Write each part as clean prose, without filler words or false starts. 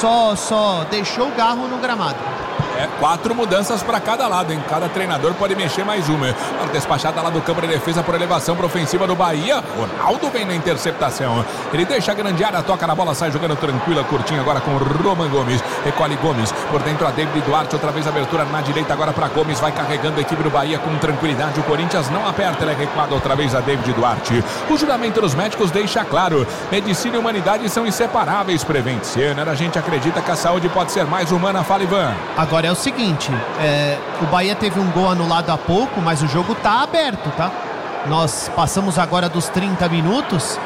só deixou o Garro no gramado. 4 mudanças para cada lado, hein? Cada treinador pode mexer mais uma. A despachada lá do campo de defesa por elevação para ofensiva do Bahia. Ronaldo vem na interceptação. Ele deixa a grande área, toca na bola, sai jogando tranquila, curtinho agora com Roman Gomes. Recolhe Gomes, por dentro a David Duarte, outra vez abertura na direita agora para Gomes, vai carregando a equipe do Bahia com tranquilidade. O Corinthians não aperta, ele é recuado outra vez a David Duarte. O juramento dos médicos deixa claro: medicina e humanidade são inseparáveis. Prevent Senior, a gente acredita que a saúde pode ser mais humana. Fala, Ivan. Agora é o seguinte, o Bahia teve um gol anulado há pouco, mas o jogo tá aberto, tá? Nós passamos agora dos 30 minutos.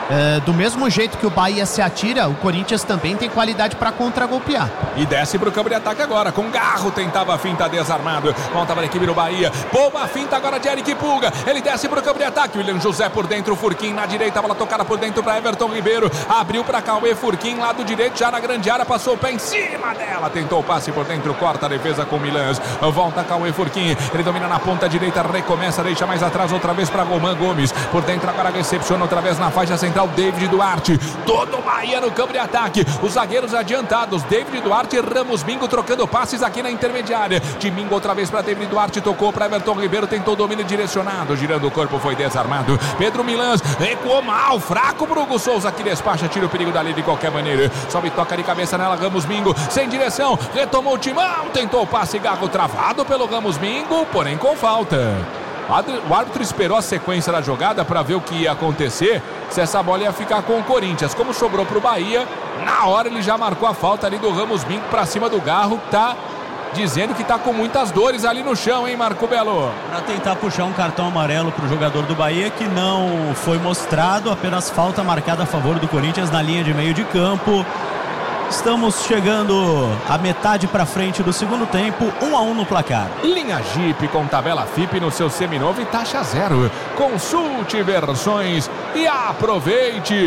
Do mesmo jeito que o Bahia se atira, o Corinthians também tem qualidade para contragolpear. E desce pro campo de ataque agora, com Garro, tentava a finta, desarmado. Volta para a equipe do Bahia, boa finta agora de Eric Pulga. Ele desce pro campo de ataque, William José por dentro, Furquim na direita, bola tocada por dentro para Everton Ribeiro. Abriu para Cauê, Furquim, lado direito, já na grande área, passou o pé em cima dela. Tentou o passe por dentro, corta a defesa com Milans. Volta Cauê, Furquim, ele domina na ponta direita, recomeça, deixa mais atrás outra vez para Roman Gomes. Por dentro agora recepciona outra vez na faixa central, David Duarte. Todo o Bahia no campo de ataque. Os zagueiros adiantados, David Duarte e Ramos Mingo trocando passes aqui na intermediária. De Mingo outra vez para David Duarte, tocou para Everton Ribeiro, tentou o domínio direcionado, girando o corpo, foi desarmado. Pedro Milans recuou mal, fraco pro Hugo Souza, que despacha, tira o perigo dali de qualquer maneira. Sobe, toca de cabeça nela, Ramos Mingo, sem direção, retomou o timão, tentou o passe, Garro travado pelo Ramos Mingo, porém com falta. O árbitro esperou a sequência da jogada para ver o que ia acontecer, se essa bola ia ficar com o Corinthians. Como sobrou para o Bahia, na hora ele já marcou a falta ali do Ramos Mingo para cima do Garro, que tá dizendo que tá com muitas dores ali no chão, hein, Marco Belo? Para tentar puxar um cartão amarelo pro jogador do Bahia, que não foi mostrado, apenas falta marcada a favor do Corinthians na linha de meio de campo. Estamos chegando a metade para frente do segundo tempo, 1-1 no placar. Linha Jeep com tabela FIP no seu seminovo e taxa zero. Consulte versões e aproveite.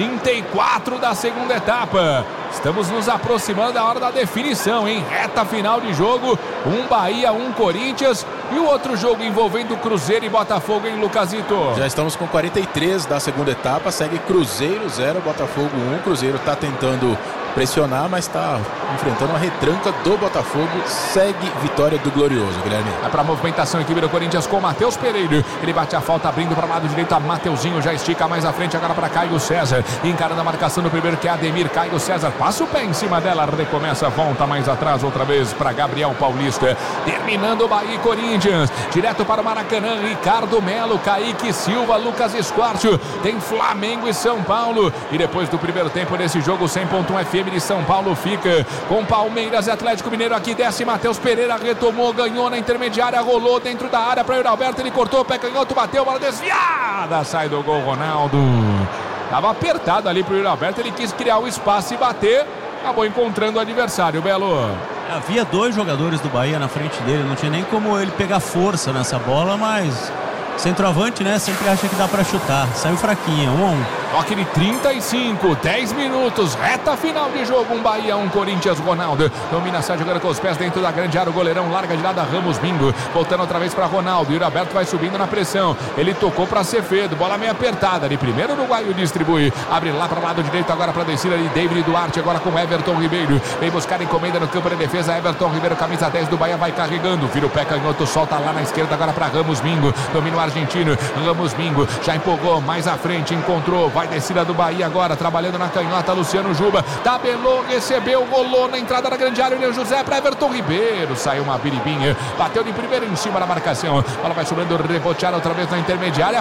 34 da segunda etapa. Estamos nos aproximando da hora da definição, hein? Reta final de jogo, um Bahia, um Corinthians e o outro jogo envolvendo Cruzeiro e Botafogo, hein, Lucasito? Já estamos com 43 da segunda etapa, segue Cruzeiro 0, Botafogo 1. Cruzeiro está tentando pressionar, mas está enfrentando uma retranca do Botafogo. Segue vitória do Glorioso, Guilherme. Vai para a movimentação, equipe do Corinthians com Matheus Pereira. Ele bate a falta, abrindo para o lado direito a Mateuzinho, já estica mais à frente agora para Caio César. Encarando a marcação do primeiro, que é Ademir. Caio César passa o pé em cima dela, recomeça, volta mais atrás outra vez para Gabriel Paulista. Terminando o Bahia e Corinthians. Direto para o Maracanã, Ricardo Melo, Kaique Silva, Lucas Esquartio. Tem Flamengo e São Paulo. E depois do primeiro tempo desse jogo, 100.1 FM de São Paulo fica com Palmeiras e Atlético Mineiro. Aqui desce Matheus Pereira, retomou, ganhou na intermediária, rolou dentro da área para o Alberto, ele cortou o pé canhoto, bateu, bola desviada, sai do gol Ronaldo. Tava apertado ali pro Alberto, ele quis criar o espaço e bater, acabou encontrando o adversário. Belo. Havia 2 jogadores do Bahia na frente dele, não tinha nem como ele pegar força nessa bola, mas centroavante, né, sempre acha que dá pra chutar. Saiu fraquinha, 1-1. Toque de 35, 10 minutos, reta final de jogo, um Bahia, um Corinthians. Ronaldo domina, sai jogando com os pés dentro da grande área, o goleirão larga de lado a Ramos Mingo, voltando outra vez para Ronaldo. E o Alberto vai subindo na pressão, ele tocou para Cefedo, bola meio apertada ali, primeiro o Uruguaio distribui, abre lá para o lado direito agora para a descida de David Duarte, agora com Everton Ribeiro, vem buscar encomenda no campo de defesa, Everton Ribeiro, camisa 10 do Bahia, vai carregando, vira o pé canhoto, solta lá na esquerda agora para Ramos Mingo, domina o argentino, Ramos Mingo já empolgou mais à frente, encontrou, vai descida do Bahia agora, trabalhando na canhota, Luciano Juba, tabelou, recebeu, rolou na entrada da grande área, o José para Everton Ribeiro, saiu uma biribinha, bateu de primeiro em cima da marcação, bola vai subindo, reboteada outra vez na intermediária,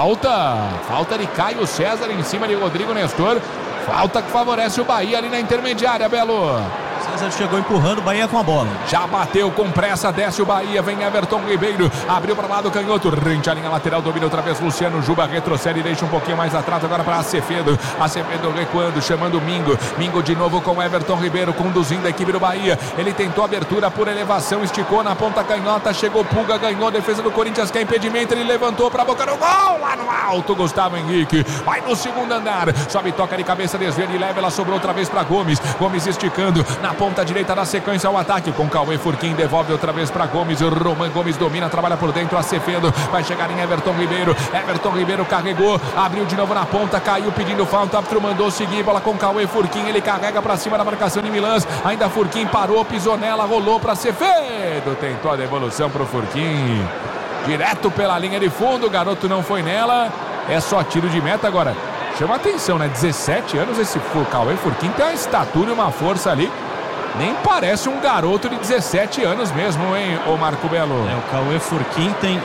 falta de Caio César em cima de Rodrigo Nestor, falta que favorece o Bahia ali na intermediária, Belo. César chegou empurrando o Bahia com a bola. Já bateu com pressa, desce o Bahia, vem Everton Ribeiro, abriu para lá do canhoto, rente a linha lateral, domina outra vez Luciano Juba, retrocede e deixa um pouquinho mais atrás agora para Acevedo recuando, chamando Mingo de novo com Everton Ribeiro, conduzindo a equipe do Bahia, ele tentou abertura por elevação, esticou na ponta canhota, chegou Pulga, ganhou, defesa do Corinthians, que é impedimento, ele levantou para a boca do gol, lá no alto, Gustavo Henrique, vai no segundo andar, sobe, toca de cabeça, desvia de leve, ela sobrou outra vez para Gomes esticando, na ponta direita na sequência ao ataque com Cauê Furquim, devolve outra vez para Gomes, Roman Gomes domina, trabalha por dentro, Acevedo vai chegar em Everton Ribeiro carregou, abriu de novo na ponta, caiu pedindo falta, o árbitro mandou seguir, bola com Cauê Furquim, ele carrega para cima da marcação de Milans, ainda Furquim parou, pisou nela, rolou para Acevedo, tentou a devolução pro Furquim, direto pela linha de fundo, o garoto não foi nela, é só tiro de meta agora. Chama atenção, né? 17 anos, esse Cauê Furquim tem uma estatura e uma força ali. Nem parece um garoto de 17 anos mesmo, hein, ô Marco Belo? O Cauê Furquim tem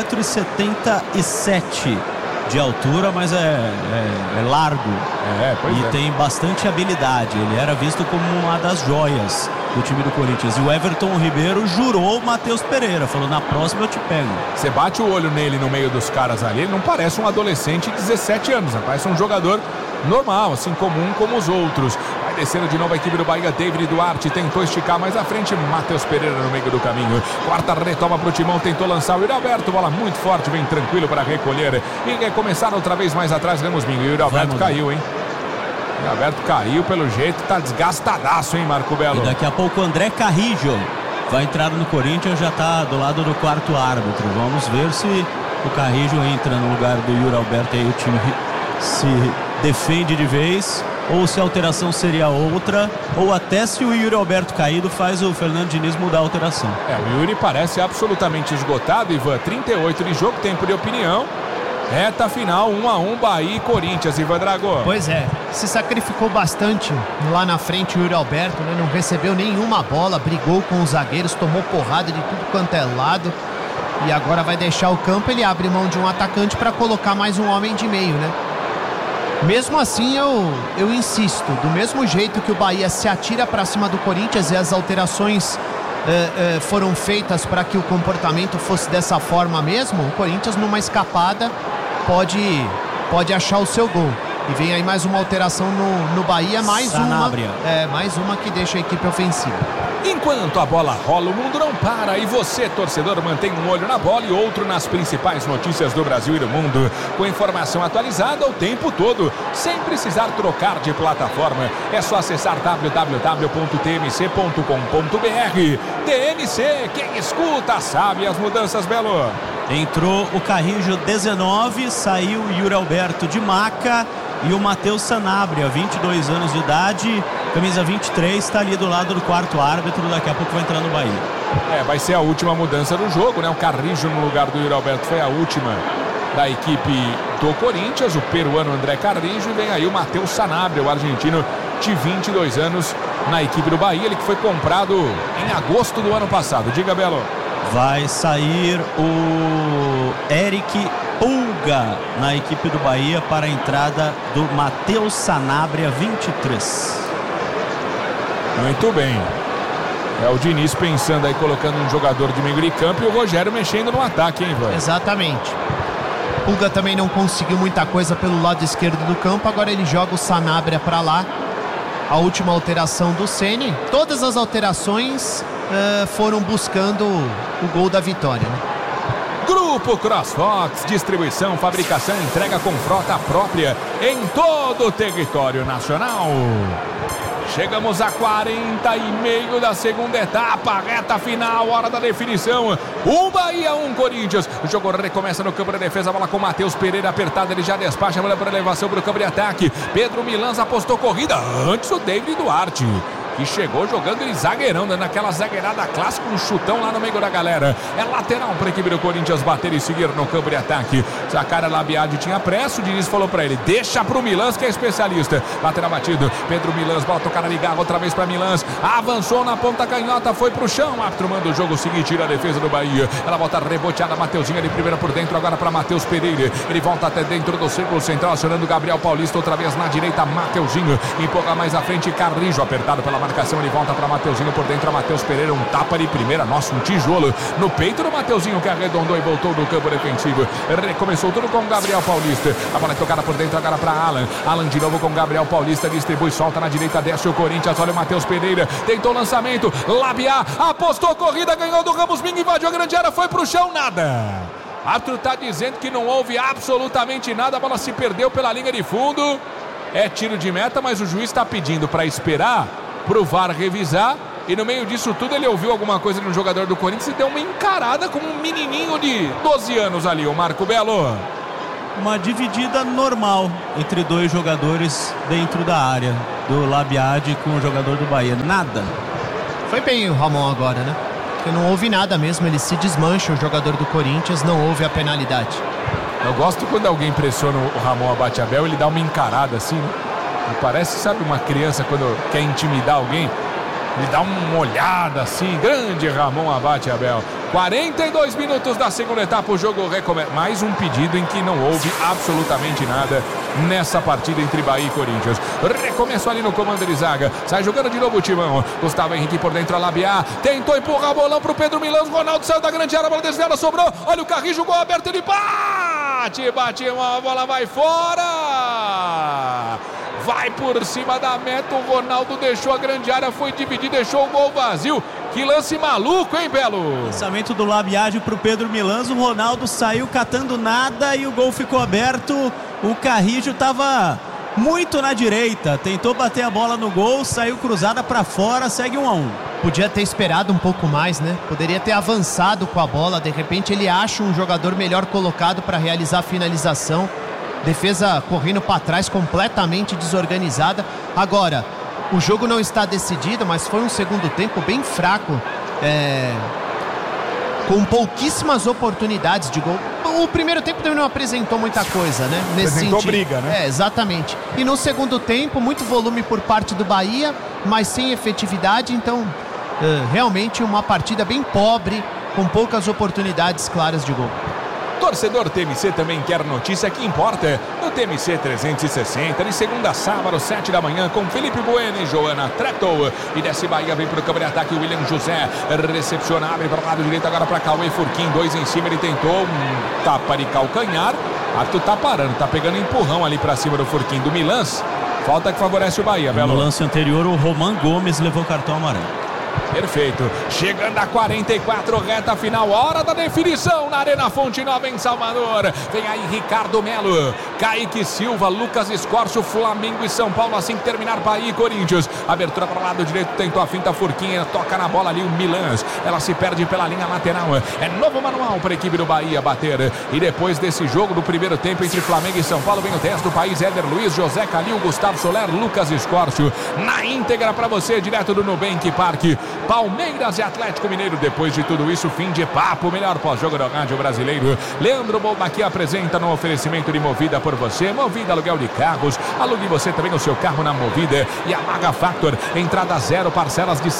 1,77 m de altura, mas é largo. Tem bastante habilidade. Ele era visto como uma das joias do time do Corinthians. E o Everton Ribeiro jurou o Matheus Pereira. Falou, na próxima eu te pego. Você bate o olho nele no meio dos caras ali, ele não parece um adolescente de 17 anos, né? Parece um jogador normal, assim, comum como os outros. Vai descendo de novo a equipe do Bahia, David Duarte tentou esticar mais à frente, Matheus Pereira no meio do caminho. Quarta retoma pro Timão, tentou lançar o Yuri Alberto, bola muito forte, vem tranquilo para recolher. E recomeçar outra vez mais atrás, Ramos Mingo. Yuri Alberto caiu, hein? Yuri Alberto caiu pelo jeito, tá desgastadaço, hein, Marco Belo? E daqui a pouco o André Carrillo vai entrar no Corinthians, já tá do lado do quarto árbitro. Vamos ver se o Carrillo entra no lugar do Yuri Alberto e o time se defende de vez, ou se a alteração seria outra, ou até se o Yuri Alberto caído faz o Fernando Diniz mudar a alteração. O Yuri parece absolutamente esgotado, Ivan. 38 de jogo, tempo de opinião. Reta final, 1-1, Bahia e Corinthians, Ivan Drago. Pois é, se sacrificou bastante lá na frente o Yuri Alberto, né? Não recebeu nenhuma bola, brigou com os zagueiros, tomou porrada de tudo quanto é lado. E agora vai deixar o campo, ele abre mão de um atacante para colocar mais um homem de meio, né? Mesmo assim, eu insisto, do mesmo jeito que o Bahia se atira para cima do Corinthians e as alterações foram feitas para que o comportamento fosse dessa forma mesmo, o Corinthians numa escapada pode achar o seu gol. E vem aí mais uma alteração no Bahia, mais uma que deixa a equipe ofensiva. Enquanto a bola rola, o mundo não para. E você, torcedor, mantém um olho na bola e outro nas principais notícias do Brasil e do mundo. Com informação atualizada o tempo todo, sem precisar trocar de plataforma. É só acessar www.tmc.com.br. TMC, quem escuta sabe as mudanças, Belo. Entrou o Carrillo 19, saiu o Yuri Alberto de maca e o Matheus Sanabria, 22 anos de idade, camisa 23, está ali do lado do quarto árbitro, daqui a pouco vai entrar no Bahia. Vai ser a última mudança do jogo, né? O Carrillo no lugar do Yuri Alberto foi a última da equipe do Corinthians, o peruano André Carrillo, e vem aí o Matheus Sanabria, o argentino de 22 anos na equipe do Bahia, ele que foi comprado em agosto do ano passado. Diga, Belo. Vai sair o Eric Pulga na equipe do Bahia para a entrada do Matheus Sanabria, 23. Muito bem. É o Diniz pensando aí, colocando um jogador de meio de campo, e o Rogério mexendo no ataque, hein, Ivan? Exatamente. Pulga também não conseguiu muita coisa pelo lado esquerdo do campo, agora ele joga o Sanabria para lá. A última alteração do Ceni. Todas as alterações foram buscando o gol da vitória, né? Grupo CrossFox, distribuição, fabricação, entrega com frota própria em todo o território nacional. Chegamos a 40,5 da segunda etapa, reta final, hora da definição. Bahia, Corinthians. O jogo recomeça no campo de defesa, a bola com Matheus Pereira apertada, ele já despacha a bola para elevação para o campo de ataque. Pedro Milans apostou corrida, antes o David Duarte, que chegou jogando ele zagueirão, dando aquela zagueirada clássica, um chutão lá no meio da galera. É lateral para a equipe do Corinthians bater e seguir no campo de ataque. Zacara Labiade tinha pressa, o Diniz falou para ele, deixa pro Milans que é especialista. Lateral batido, Pedro Milans, bola tocada de garra outra vez para Milans, avançou na ponta canhota, foi pro chão, o árbitro manda o jogo seguir, tira a defesa do Bahia. Ela volta reboteada, Mateuzinha de primeira por dentro, agora para Matheus Pereira. Ele volta até dentro do círculo central, acionando Gabriel Paulista, outra vez na direita, Mateuzinho, empurra mais à frente, Carrillo, apertado pela marcação, ele volta para Mateuzinho por dentro, a Matheus Pereira, um tapa de primeira, nossa, um tijolo no peito do Mateuzinho, que arredondou e voltou do campo defensivo. Recomeçou tudo com Gabriel Paulista, a bola é tocada por dentro agora para Alan de novo com Gabriel Paulista, distribui, solta na direita, desce o Corinthians, olha o Matheus Pereira, tentou lançamento, Labiá, apostou corrida, ganhou do Ramos Mingo, invadiu a grande área, foi pro chão, nada. Árbitro está dizendo que não houve absolutamente nada, a bola se perdeu pela linha de fundo, é tiro de meta, mas o juiz está pedindo para esperar pro VAR revisar. E no meio disso tudo ele ouviu alguma coisa de um jogador do Corinthians e deu uma encarada com um menininho de 12 anos ali, o Marco Belo. Uma dividida normal entre dois jogadores dentro da área do Labiade com o jogador do Bahia. Nada. Foi bem o Ramon agora, né? Porque não houve nada mesmo, ele se desmancha, o jogador do Corinthians, não houve a penalidade. Eu gosto quando alguém pressiona o Ramon Abate-Abel, ele dá uma encarada assim, né? E parece, sabe, uma criança quando quer intimidar alguém. Ele dá uma olhada assim, grande Ramon Abate-Abel. 42 minutos da segunda etapa, o jogo recomeça. Mais um pedido em que não houve absolutamente nada nessa partida entre Bahia e Corinthians. Recomeçou ali no comando de zaga. Sai jogando de novo o Timão. Gustavo Henrique por dentro, a Labiá. Tentou empurrar a bolão pro Pedro Milans. Ronaldo saiu da grande área, a bola desviada, sobrou. Olha o Carrinho, gol aberto, ele bate, a bola vai fora. Vai por cima da meta, o Ronaldo deixou a grande área, foi dividir, deixou o gol vazio. Que lance maluco, hein, Belo? Lançamento do Labiade pro Pedro Milans, o Ronaldo saiu catando nada e o gol ficou aberto. O Carrijo estava muito na direita, tentou bater a bola no gol, saiu cruzada para fora, segue 1-1. Podia ter esperado um pouco mais, né? Poderia ter avançado com a bola, de repente ele acha um jogador melhor colocado para realizar a finalização. Defesa correndo para trás, completamente desorganizada. Agora, o jogo não está decidido, mas foi um segundo tempo bem fraco, com pouquíssimas oportunidades de gol. O primeiro tempo também não apresentou muita coisa, né? Nesse apresentou sentido. Briga, né? Exatamente. E no segundo tempo, muito volume por parte do Bahia, mas sem efetividade. Então, realmente uma partida bem pobre, com poucas oportunidades claras de gol. Torcedor TMC também quer notícia que importa. No TMC 360, de segunda a sábado, 7 da manhã, com Felipe Bueno e Joana Treptow. E desce Bahia, vem pro campo de ataque, William José recepciona, abre para o lado direito agora para Cauê Furquim, 2 em cima, ele tentou um tapa de calcanhar. Arthur tá parando, tá pegando empurrão ali para cima do Furquim do Milans. Falta que favorece o Bahia, Belo. No lance anterior, o Roman Gomes levou cartão amarelo. Perfeito, chegando a 44, reta final, hora da definição na Arena Fonte Nova em Salvador. Vem aí Ricardo Melo, Kaique Silva, Lucas Escorcio, Flamengo e São Paulo, assim que terminar Bahia e Corinthians. Abertura para o lado direito, tentou a finta, Furquinha, toca na bola ali o Milans, ela se perde pela linha lateral. É novo manual para a equipe do Bahia bater. E depois desse jogo do primeiro tempo entre Flamengo e São Paulo, vem o 10 do país, Éder Luiz, José Calil, Gustavo Soler, Lucas Escorcio. Na íntegra para você, direto do Nubank Parque. Palmeiras e Atlético Mineiro. Depois de tudo isso, fim de papo, melhor pós-jogo do rádio brasileiro. Leandro Bomba aqui apresenta no oferecimento de Movida por você. Movida, aluguel de carros. Alugue você também o seu carro na Movida. E a Maga Factor, entrada zero, parcelas de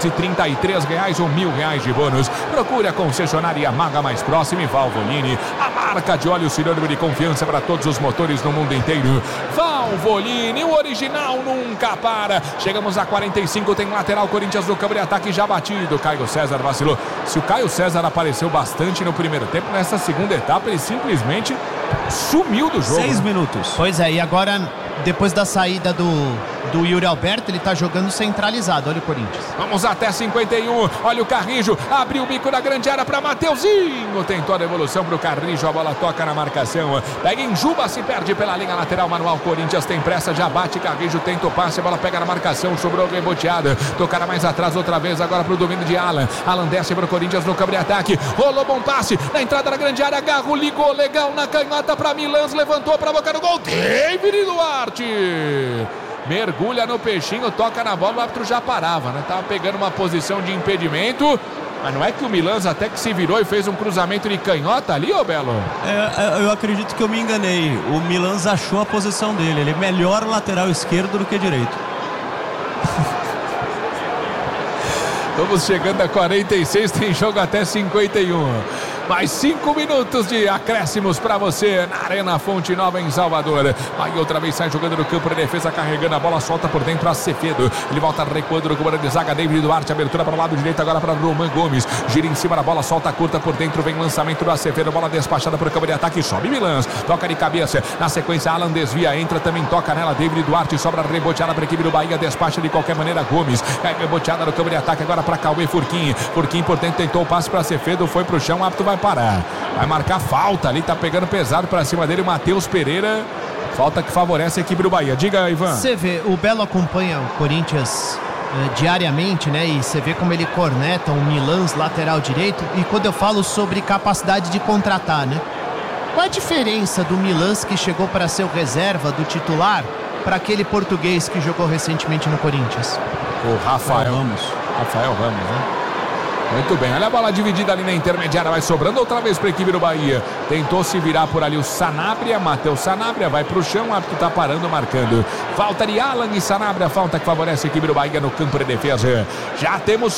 R$733 ou R$1.000 de bônus. Procure a concessionária Maga mais próxima e Valvoline, a marca de óleo sinônimo de confiança para todos os motores no mundo inteiro. Valvoline, o original nunca para. Chegamos a 45, tem lateral, Corinthians no campo de ataque já batido. Caio César vacilou. Se o Caio César apareceu bastante no primeiro tempo, nessa segunda etapa ele simplesmente sumiu do jogo. 6 minutos. Pois é, e agora, depois da saída do Yuri Alberto, ele tá jogando centralizado. Olha o Corinthians. Vamos até 51. Olha o Carrijo. Abriu o bico da grande área para Mateuzinho. Tentou a devolução pro Carrijo. A bola toca na marcação. Pega em Juba, se perde pela linha lateral. Manual Corinthians tem pressa. Já bate. Carrijo tenta o passe. A bola pega na marcação. Sobrou reboteada. Tocará mais atrás outra vez. Agora pro domínio de Alan. Alan desce pro Corinthians no campo de ataque. Rolou bom passe. Na entrada da grande área. Garro ligou legal na canhota para Milans. Levantou para a boca do gol. David Duarte. Mergulha no peixinho, toca na bola, o árbitro já parava, né? Tava pegando uma posição de impedimento, mas não é que o Milans até que se virou e fez um cruzamento de canhota ali, ô Belo? Eu acredito que eu me enganei. O Milans achou a posição dele. Ele é melhor lateral esquerdo do que direito. Vamos chegando a 46, tem jogo até 51. Mais 5 minutos de acréscimos para você na Arena Fonte Nova em Salvador. Aí outra vez sai jogando no campo de defesa, carregando a bola, solta por dentro a Acevedo. Ele volta recuando no comando de zaga, David Duarte, abertura para o lado direito agora para Roman Gomes. Gira em cima da bola, solta curta por dentro, vem lançamento do Acevedo, bola despachada por campo de ataque, sobe Milans, toca de cabeça. Na sequência, Alan desvia, entra, também toca nela, David Duarte, sobra reboteada para a equipe do Bahia, despacha de qualquer maneira Gomes. Cai reboteada no campo de ataque agora para Cauê Furquim. Furquim por dentro tentou o passe para Acevedo, foi pro chão, o árbitro vai parar. Vai marcar falta ali, tá pegando pesado pra cima dele o Matheus Pereira. Falta que favorece a equipe do Bahia. Diga, Ivan. Você vê, o Belo acompanha o Corinthians diariamente, né? E você vê como ele corneta o Milan, lateral direito. E quando eu falo sobre capacidade de contratar, né? Qual a diferença do Milan que chegou para ser o reserva do titular para aquele português que jogou recentemente no Corinthians? O Rafael Ramos, né? Muito bem, olha a bola dividida ali na intermediária, vai sobrando outra vez para a equipe do Bahia. Tentou se virar por ali o Sanabria, Matheus Sanabria, vai para o chão, o árbitro está parando, marcando. Falta de Alan e Sanabria, falta que favorece a equipe do Bahia no campo de defesa. Já temos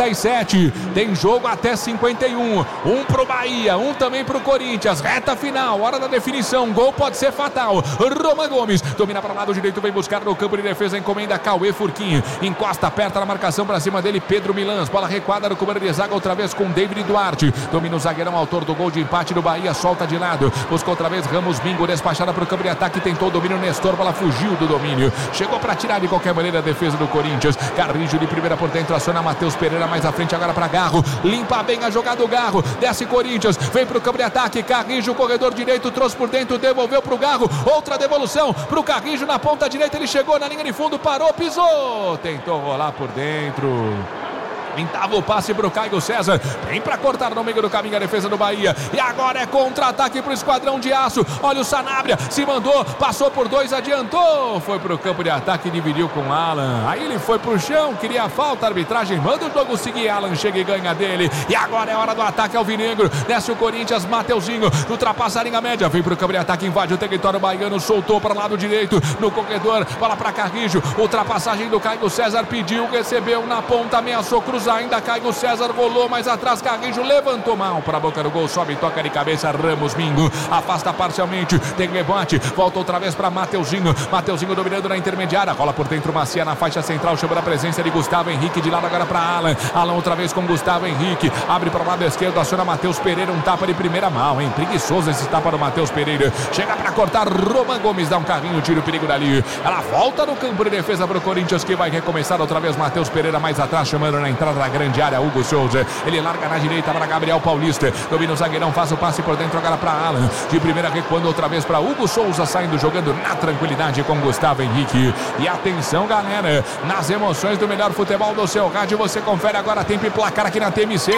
47, tem jogo até 51. Um pro Bahia, um também pro Corinthians. Reta final, hora da definição, gol pode ser fatal. Roman Gomes, domina para o lado direito, vem buscar no campo de defesa, encomenda Cauê Furquim. Encosta, aperta na marcação para cima dele, Pedro Milans. Bola recuada no comando de zaga outra vez com David Duarte. Domina o zagueirão, autor do gol de empate do Bahia, solta de lado. Buscou outra vez Ramos Bingo, despachada para o campo de ataque, tentou o domínio, Nestor, bola fugiu do domínio. Chegou para tirar de qualquer maneira a defesa do Corinthians. Carrijo de primeira por dentro, aciona Matheus Pereira mais à frente agora para Garro. Limpa bem a jogada do Garro. Desce Corinthians, vem para o campo de ataque. Carrijo, corredor direito, trouxe por dentro, devolveu para o Garro. Outra devolução para o Carrijo na ponta direita. Ele chegou na linha de fundo, parou, pisou. Tentou rolar por dentro. Pintava o passe para o Caio César. Vem para cortar no meio do caminho a defesa do Bahia. E agora é contra-ataque para o esquadrão de aço. Olha o Sanabria, se mandou, passou por dois, adiantou. Foi para o campo de ataque e dividiu com Alan. Aí ele foi para o chão, queria a falta. A arbitragem manda o jogo seguir. Alan chega e ganha dele. E agora é hora do ataque alvinegro. Desce o Corinthians, Mateuzinho. Ultrapassa a linha média. Vem para o campo de ataque, invade o território baiano. Soltou para o lado direito no corredor. Bola para Carrijo. Ultrapassagem do Caio César. Pediu, recebeu na ponta, ameaçou cruzar. Ainda Caio César, rolou mais atrás, Carrijo levantou mal para a boca do gol, sobe, toca de cabeça, Ramos Mingo, afasta parcialmente, tem rebote, volta outra vez para Mateuzinho dominando na intermediária, rola por dentro, Macia na faixa central, chama a presença de Gustavo Henrique, de lado agora para Alan outra vez com Gustavo Henrique, abre para o lado esquerdo, aciona Matheus Pereira, um tapa de primeira mão, hein, preguiçoso esse tapa do Matheus Pereira, chega para cortar, Roman Gomes dá um carrinho, tira o perigo dali, ela volta no campo de defesa para o Corinthians, que vai recomeçar outra vez, Matheus Pereira mais atrás, chamando na entrada da grande área, Hugo Souza, ele larga na direita para Gabriel Paulista, domina o zagueirão, faz o passe por dentro agora para Alan, de primeira recuando outra vez para Hugo Souza, saindo, jogando na tranquilidade com Gustavo Henrique, e atenção galera, nas emoções do melhor futebol do seu rádio, você confere agora tempo e placar aqui na TMC,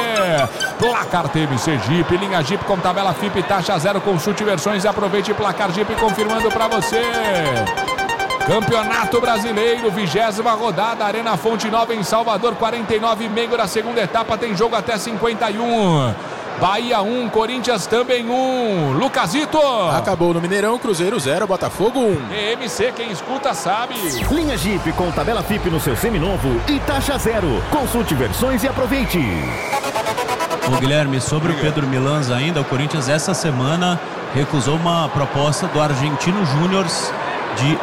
placar TMC Jeep, linha Jeep com tabela FIP, taxa zero, consulte versões e aproveite placar Jeep confirmando para você. Campeonato Brasileiro, 20ª rodada, Arena Fonte Nova em Salvador, 49,5 da segunda etapa, tem jogo até 51. Bahia 1, Corinthians também 1. Lucasito. Acabou no Mineirão, Cruzeiro 0, Botafogo 1. EMC, quem escuta sabe. Linha Jeep com tabela FIP no seu seminovo e taxa zero. Consulte versões e aproveite. Ô Guilherme, sobre o Pedro Milans ainda, o Corinthians essa semana recusou uma proposta do Argentino Júnior de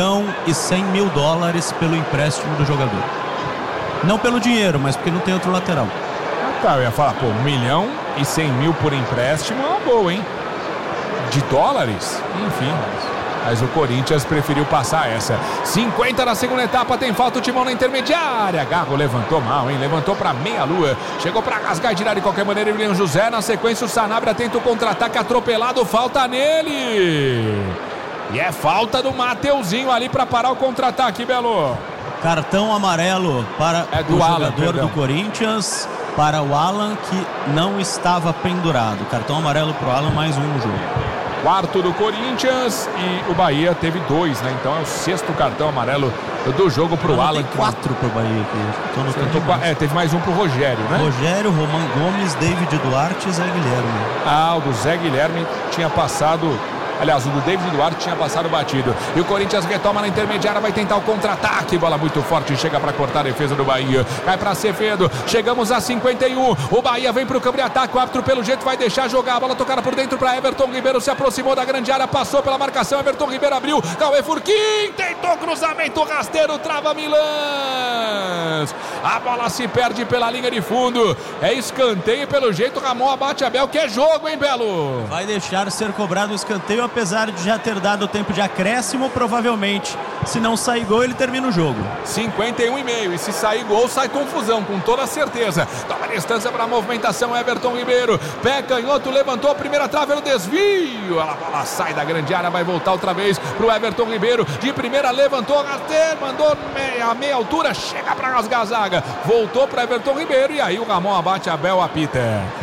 $1.100.000 pelo empréstimo do jogador. Não pelo dinheiro, mas porque não tem outro lateral. Tá, eu ia falar, pô, $1.100.000 por empréstimo é uma boa, hein? De dólares? Enfim, mas o Corinthians preferiu passar essa. 50 na segunda etapa, tem falta o Timão na intermediária. Garro levantou mal, hein? Levantou pra meia-lua. Chegou pra rasgar e tirar de qualquer maneira. William José, na sequência o Sanabria tenta o contra-ataque atropelado, falta nele. E é falta do Mateuzinho ali para parar o contra-ataque, Belo. Cartão amarelo para o jogador do Corinthians, para o Alan, que não estava pendurado. Cartão amarelo para o Alan, mais um no jogo. Quarto do Corinthians e o Bahia teve 2, né? Então é o 6º cartão amarelo do jogo para o Alan. Tem 4 para o Bahia aqui. Teve mais um para o Rogério, né? Rogério, Roman Gomes, David Duarte e Zé Guilherme. O do Zé Guilherme tinha passado. Aliás, o do David Duarte tinha passado batido. E o Corinthians retoma na intermediária, vai tentar o contra-ataque. Bola muito forte, chega para cortar a defesa do Bahia. Cai para Acevedo, chegamos a 51. O Bahia vem para o campo de ataque. O árbitro, pelo jeito, vai deixar jogar. A bola tocada por dentro para Everton Ribeiro. Se aproximou da grande área, passou pela marcação. Everton Ribeiro abriu. Cauê Furquim tentou cruzamento rasteiro, trava Milans. A bola se perde pela linha de fundo. É escanteio pelo jeito. Ramon abate Abel, que é jogo, hein, Belo? Vai deixar ser cobrado o escanteio, apesar de já ter dado o tempo de acréscimo, provavelmente. Se não sair gol, ele termina o jogo. 51,5. E se sair gol, sai confusão, com toda certeza. Toma a distância para a movimentação, Everton Ribeiro. Pé canhoto, levantou a primeira trave, no desvio. A bola sai da grande área, vai voltar outra vez pro Everton Ribeiro. De primeira, levantou, mandou a meia altura, chega para rasgar a zaga. Voltou para Everton Ribeiro e aí o Ramon abate Abel, apita.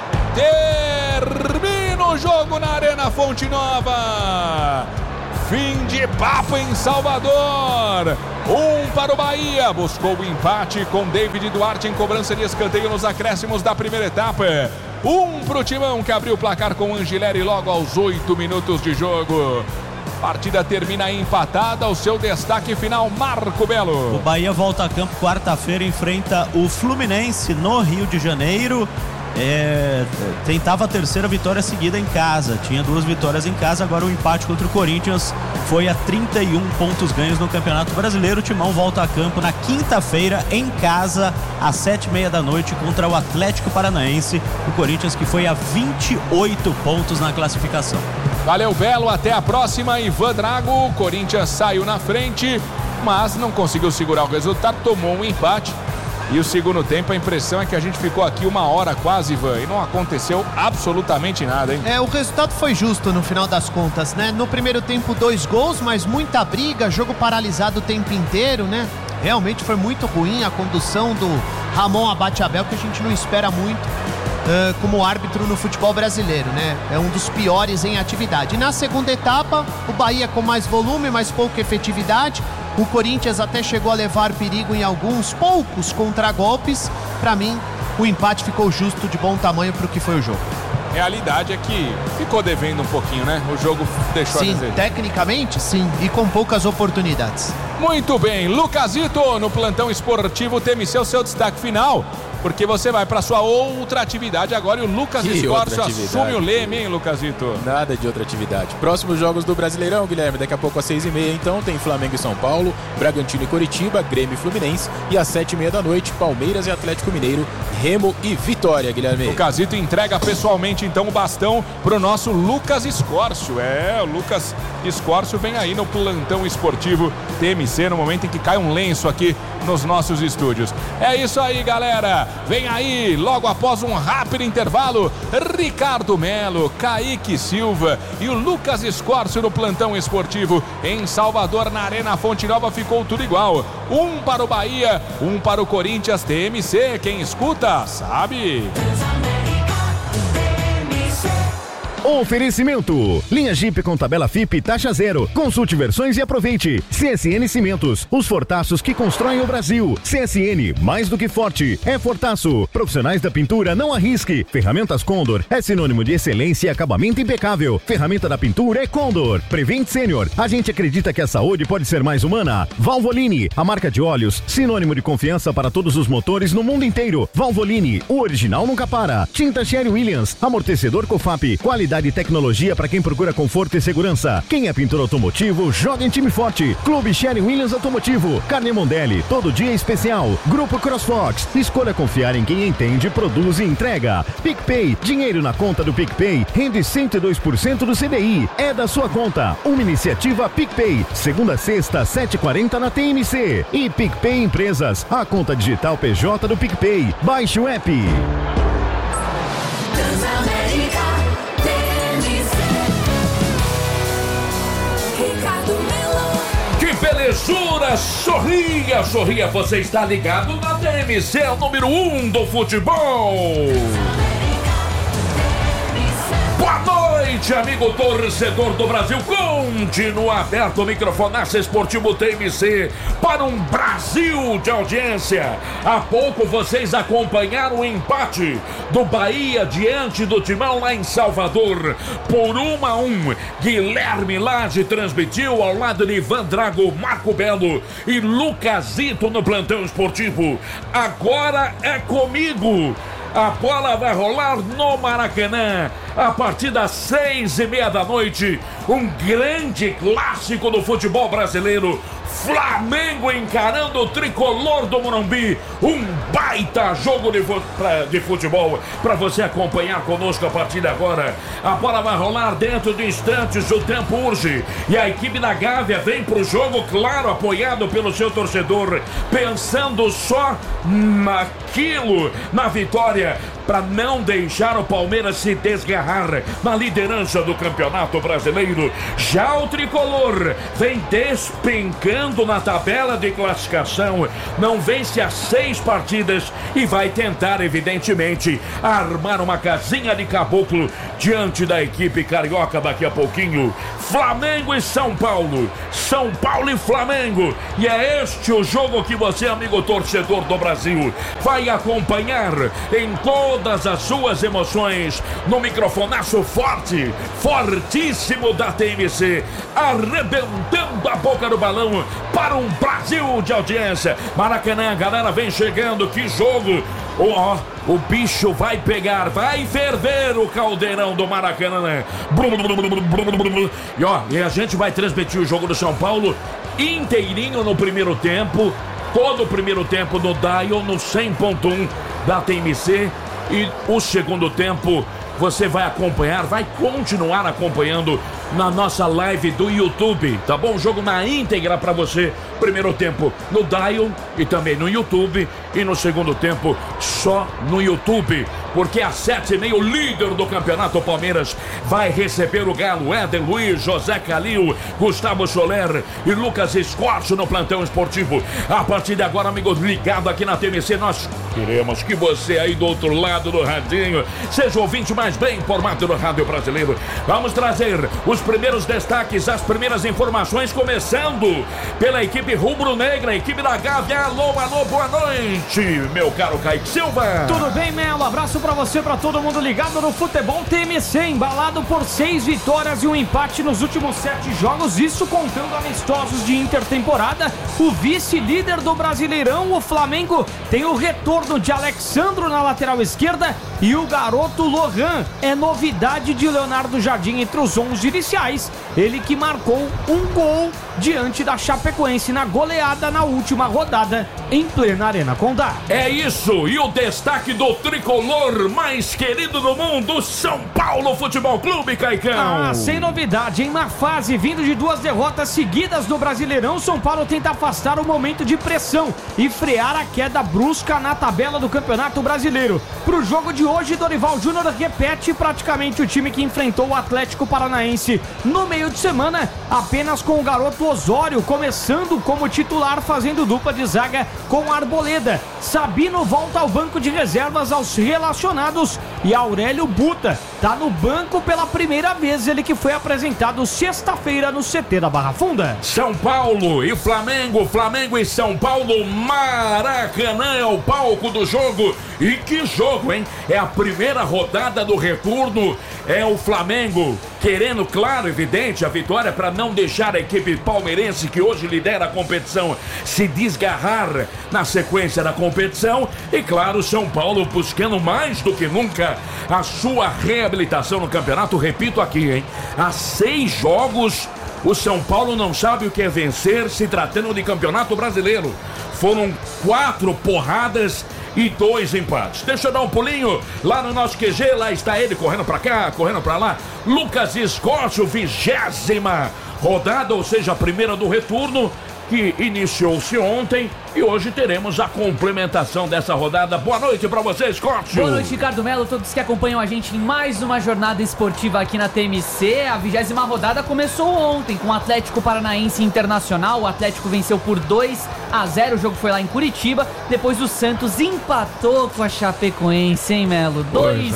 Termina o jogo na Arena Fonte Nova. Fim de papo em Salvador. 1 para o Bahia. Buscou o empate com David Duarte em cobrança de escanteio nos acréscimos da primeira etapa. 1 para o Timão, que abriu o placar com Angileri logo aos 8 minutos de jogo. Partida termina empatada. O seu destaque final, Marco Belo. O Bahia volta a campo quarta-feira, enfrenta o Fluminense no Rio de Janeiro. Tentava a terceira vitória seguida em casa, tinha 2 vitórias em casa, agora o empate contra o Corinthians foi a 31 pontos ganhos no Campeonato Brasileiro. O Timão volta a campo na quinta-feira em casa às 7h30 da noite contra o Atlético Paranaense, o Corinthians que foi a 28 pontos na classificação. Valeu, Belo, até a próxima. Ivan Drago. O Corinthians saiu na frente, mas não conseguiu segurar o resultado, tomou um empate. E o segundo tempo, a impressão é que a gente ficou aqui 1 hora quase, Ivan, e não aconteceu absolutamente nada, hein? O resultado foi justo no final das contas, né? No primeiro tempo, 2 gols, mas muita briga, jogo paralisado o tempo inteiro, né? Realmente foi muito ruim a condução do Ramon abate Abel, que a gente não espera muito como árbitro no futebol brasileiro, né? É um dos piores em atividade. E na segunda etapa, o Bahia com mais volume, mas pouca efetividade. O Corinthians até chegou a levar perigo em alguns poucos contragolpes. Para mim, o empate ficou justo, de bom tamanho para o que foi o jogo. Realidade é que ficou devendo um pouquinho, né? O jogo deixou a desejar. Tecnicamente, sim, e com poucas oportunidades. Muito bem, Lucasito, no plantão esportivo TMC, o seu destaque final, porque você vai para sua outra atividade agora e o Lucas Escorcio assume o leme, hein, Lucasito? Nada de outra atividade. Próximos jogos do Brasileirão, Guilherme, daqui a pouco às 6h30, então tem Flamengo e São Paulo, Bragantino e Coritiba, Grêmio e Fluminense, e às 7h30 da noite, Palmeiras e Atlético Mineiro, Remo e Vitória, Guilherme. Lucasito entrega pessoalmente então o bastão pro nosso Lucas Escorcio. O Lucas Escorcio vem aí no plantão esportivo TMC, no momento em que cai um lenço aqui nos nossos estúdios. É isso aí, galera. Vem aí, logo após um rápido intervalo, Ricardo Melo, Kaique Silva e o Lucas Escorcio no plantão esportivo em Salvador, na Arena Fonte Nova. Ficou tudo igual. 1 para o Bahia, 1 para o Corinthians. TMC, quem escuta sabe. Oferecimento: linha Jeep com tabela FIP taxa zero. Consulte versões e aproveite. CSN Cimentos, os fortaços que constroem o Brasil. CSN, mais do que forte, é fortaço. Profissionais da pintura, não arrisque. Ferramentas Condor é sinônimo de excelência e acabamento impecável. Ferramenta da pintura é Condor. Prevent Senior, a gente acredita que a saúde pode ser mais humana. Valvoline, a marca de óleos, sinônimo de confiança para todos os motores no mundo inteiro. Valvoline, o original nunca para. Tinta Sherry Williams, amortecedor Cofap, qualidade e tecnologia para quem procura conforto e segurança. Quem é pintor automotivo, joga em time forte. Clube Sherry Williams Automotivo, Carne Mondelli, todo dia especial. Grupo CrossFox, escolha confiar em quem entende, produz e entrega. PicPay, dinheiro na conta do PicPay, rende 102% do CDI. É da sua conta. Uma iniciativa PicPay, segunda a sexta, 7h40 na TMC. E PicPay Empresas, a conta digital PJ do PicPay. Baixe o app. Belezura, sorria, você está ligado na TMC, é o número 1 do futebol. Boa noite, amigo torcedor do Brasil. Continua aberto o microfonaço esportivo TMC para um Brasil de audiência. Há pouco vocês acompanharam o empate do Bahia diante do Timão lá em Salvador por 1-1. Guilherme Lage transmitiu ao lado de Ivan Drago, Marco Belo e Lucasito no plantão esportivo. Agora é comigo. A bola vai rolar no Maracanã a partir das 6h30 da noite. Um grande clássico do futebol brasileiro. Flamengo encarando o tricolor do Morumbi. Um baita jogo de futebol para você acompanhar conosco a partir de agora. A bola vai rolar dentro de instantes, o tempo urge. E a equipe da Gávea vem pro jogo, claro, apoiado pelo seu torcedor, pensando só naquilo, na vitória, para não deixar o Palmeiras se desgarrar na liderança do Campeonato Brasileiro. Já o tricolor vem despencando na tabela de classificação, não vence há 6 partidas e vai tentar, evidentemente, armar uma casinha de caboclo diante da equipe carioca daqui a pouquinho. Flamengo e São Paulo, São Paulo e Flamengo, e é este o jogo que você, amigo torcedor do Brasil, vai acompanhar em todas as suas emoções, no microfonaço forte, fortíssimo da TMC, arrebentando a boca do balão para um Brasil de audiência. Maracanã, a galera vem chegando, que jogo! O bicho vai pegar, vai ferver o caldeirão do Maracanã. E a gente vai transmitir o jogo do São Paulo inteirinho no primeiro tempo, todo o primeiro tempo no Dial, no 100.1 da TMC, e o segundo tempo você vai acompanhar, vai continuar acompanhando na nossa live do YouTube, tá bom? Jogo na íntegra pra você, primeiro tempo no Dial e também no YouTube, e no segundo tempo só no YouTube, porque às 7h30 o líder do campeonato, Palmeiras, vai receber o Galo. Éder Luiz, José Calil, Gustavo Soler e Lucas Escorcio no plantão esportivo. A partir de agora, amigos, ligado aqui na TMC, nós queremos que você aí do outro lado do radinho seja o ouvinte mais bem informado do rádio brasileiro. Vamos trazer os primeiros destaques, as primeiras informações, começando pela equipe rubro-negra, a equipe da Gávea. Alô, boa noite, meu caro Kaique Silva. Tudo bem, Melo? Abraço pra você, pra todo mundo ligado no futebol TMC, embalado por 6 vitórias e um empate nos últimos 7 jogos, isso contando amistosos de intertemporada. O vice-líder do Brasileirão, o Flamengo, tem o retorno de Alexandro na lateral esquerda e o garoto Lohan é novidade de Leonardo Jardim entre os 11 iniciais. Ele que marcou um gol diante da Chapecoense na goleada na última rodada em plena Arena Condá. É isso, e o destaque do tricolor mais querido do mundo, São Paulo Futebol Clube, Caicão. Sem novidade, em uma fase vindo de 2 derrotas seguidas no Brasileirão, São Paulo tenta afastar o momento de pressão e frear a queda brusca na tabela do Campeonato Brasileiro. Pro jogo de hoje, Dorival Júnior repete praticamente o time que enfrentou o Atlético Paranaense no meio de semana, apenas com o garoto Osório começando como titular, fazendo dupla de zaga com Arboleda. Sabino volta ao banco de reservas aos relacionados e Aurélio Buta tá no banco pela primeira vez, ele que foi apresentado sexta-feira no CT da Barra Funda. São Paulo e Flamengo, Flamengo e São Paulo, Maracanã é o palco do jogo. E que jogo, hein? É a primeira rodada do retorno, é o Flamengo querendo, claro, evidente, a vitória para não deixar a equipe palmeirense, que hoje lidera a competição, se desgarrar na sequência da competição. E claro, São Paulo buscando mais do que nunca a sua reabilitação no campeonato. Repito aqui, hein? Há 6 jogos o São Paulo não sabe o que é vencer se tratando de Campeonato Brasileiro. Foram 4 porradas e 2 empates. Deixa eu dar um pulinho lá no nosso QG, lá está ele, correndo pra cá, correndo pra lá. Lucas Escorcio, 20ª rodada, ou seja, a primeira do retorno, que iniciou-se ontem, e hoje teremos a complementação dessa rodada. Boa noite pra você, Escorcio. Boa noite, Ricardo Melo, todos que acompanham a gente em mais uma jornada esportiva aqui na TMC. A 20ª rodada começou ontem com o Atlético Paranaense Internacional. O Atlético venceu por 2-0, o jogo foi lá em Curitiba. Depois o Santos empatou com a Chapecoense, hein, Melo?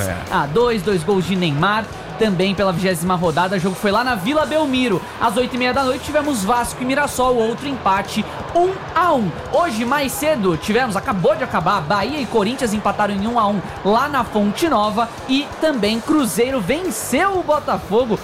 2-2, 2 gols de Neymar. Também pela 20ª rodada, o jogo foi lá na Vila Belmiro. Às 8h30 da noite tivemos Vasco e Mirassol, outro empate 1-1. Hoje mais cedo acabou de acabar, Bahia e Corinthians empataram em 1-1 lá na Fonte Nova, e também Cruzeiro venceu o Botafogo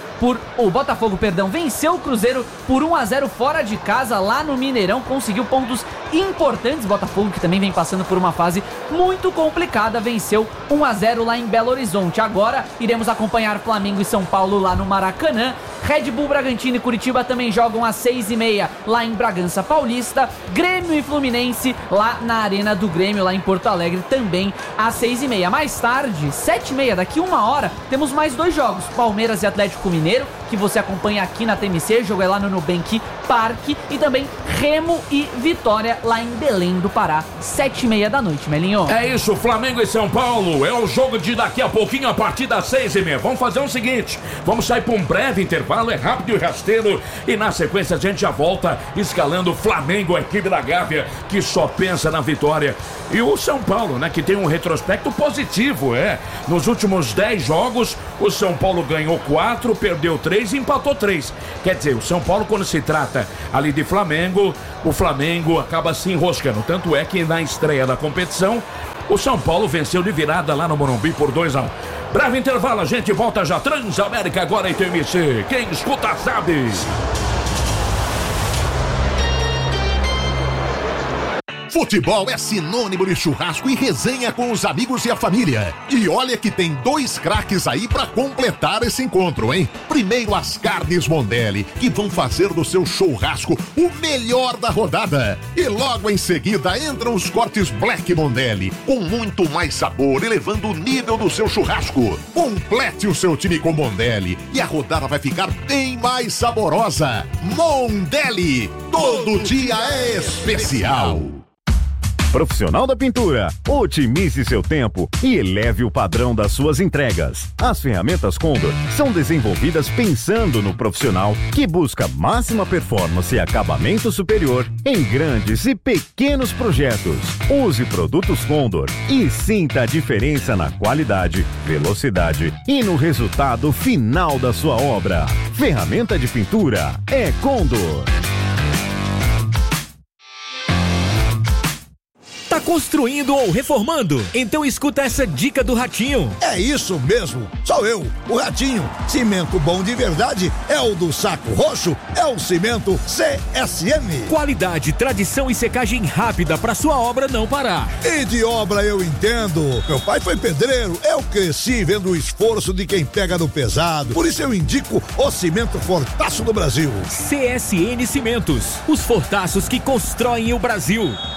venceu o Cruzeiro por 1-0 fora de casa lá no Mineirão, conseguiu pontos importantes. Botafogo, que também vem passando por uma fase muito complicada, venceu 1-0 lá em Belo Horizonte. Agora iremos acompanhar Flamengo e São Paulo lá no Maracanã. Red Bull Bragantino e Curitiba também jogam às 6h30 lá em Bragança Paulista. Grêmio e Fluminense lá na Arena do Grêmio, lá em Porto Alegre, também às 6h30. Mais tarde, 7h30, daqui 1 hora, temos mais 2 jogos. Palmeiras e Atlético Mineiro, que você acompanha aqui na TMC, o jogo é lá no Nubank Parque. E também Remo e Vitória lá em Belém do Pará, 7h30 da noite, Melinho. É isso, Flamengo e São Paulo, é o jogo de daqui a pouquinho, a partir das 6h30. Vamos fazer o seguinte, vamos sair para um breve intervalo, é rápido e rasteiro, e na sequência a gente já volta escalando o Flamengo, a equipe da Gávea, que só pensa na vitória. E o São Paulo, né, que tem um retrospecto positivo, nos últimos 10 jogos, o São Paulo ganhou 4, perdeu 3 e empatou 3. Quer dizer, o São Paulo, quando se trata ali de Flamengo, o Flamengo acaba se enroscando. Tanto é que na estreia da competição, o São Paulo venceu de virada lá no Morumbi por 2-1. Breve intervalo, a gente volta já. Transamérica agora em TMC. Quem escuta sabe. Futebol é sinônimo de churrasco e resenha com os amigos e a família. E olha que tem 2 craques aí pra completar esse encontro, hein? Primeiro, as carnes Mondelli, que vão fazer do seu churrasco o melhor da rodada. E logo em seguida entram os cortes Black Mondelli, com muito mais sabor, elevando o nível do seu churrasco. Complete o seu time com Mondelli e a rodada vai ficar bem mais saborosa. Mondelli, todo dia é especial. Profissional da Pintura, otimize seu tempo e eleve o padrão das suas entregas. As ferramentas Condor são desenvolvidas pensando no profissional que busca máxima performance e acabamento superior em grandes e pequenos projetos. Use produtos Condor e sinta a diferença na qualidade, velocidade e no resultado final da sua obra. Ferramenta de pintura é Condor. Tá construindo ou reformando? Então escuta essa dica do Ratinho. É isso mesmo, sou eu, o Ratinho. Cimento bom de verdade é o do Saco Roxo, é o cimento CSN. Qualidade, tradição e secagem rápida pra sua obra não parar. E de obra eu entendo. Meu pai foi pedreiro, eu cresci vendo o esforço de quem pega no pesado. Por isso eu indico o cimento Fortaço do Brasil. CSN Cimentos, os fortaços que constroem o Brasil.